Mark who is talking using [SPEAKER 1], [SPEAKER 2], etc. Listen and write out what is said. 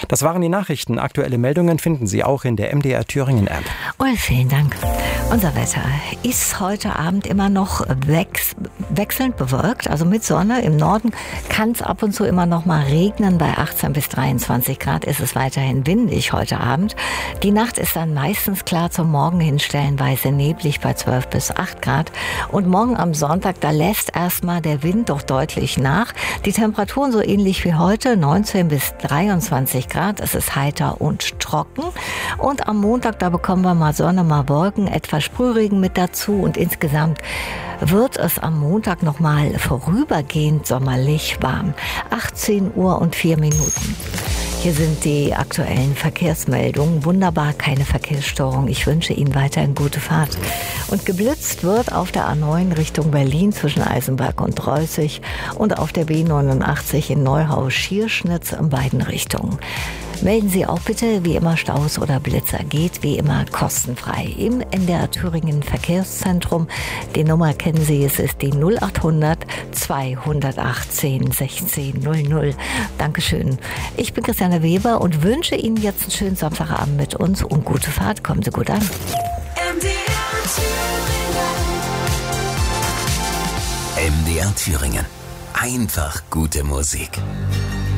[SPEAKER 1] Das waren die Nachrichten. Aktuelle Meldungen finden Sie auch in der MDR Thüringen App.
[SPEAKER 2] Und vielen Dank. Unser Wetter ist heute Abend immer noch wechselnd bewölkt, also mit Sonne. Im Norden kann es ab und zu immer noch mal regnen. Bei 18 bis 23 Grad ist es weiterhin windig heute Abend. Die Nacht ist dann meistens klar, zum Morgen hin stellenweise neblig bei 12 bis 8 Grad. Und morgen am Sonntag, da lässt erstmal der Wind doch deutlich nach. Die Temperaturen so ähnlich wie heute, 19 bis 23 Grad. Es ist heiter und trocken. Und am Montag, da bekommen wir mal Sonne, mal Wolken, etwas Sprühregen mit dazu. Und insgesamt wird es am Montag nochmal vorübergehend sommerlich warm. 18 Uhr und 4 Minuten. Hier sind die aktuellen Verkehrsmeldungen. Wunderbar, keine Verkehrsstörung. Ich wünsche Ihnen weiterhin gute Fahrt. Und geblitzt wird auf der A9 Richtung Berlin zwischen Eisenberg und Dreußig und auf der B89 in Neuhaus-Schierschnitz in beiden Richtungen. Melden Sie auch bitte, wie immer Staus oder Blitzer, geht wie immer kostenfrei im NDR Thüringen Verkehrszentrum. Die Nummer kennen Sie, es ist die 0800 218 1600. Dankeschön. Ich bin Christiane Weber und wünsche Ihnen jetzt einen schönen Samstagabend mit uns und gute Fahrt. Kommen Sie gut an.
[SPEAKER 3] MDR Thüringen. Einfach gute Musik.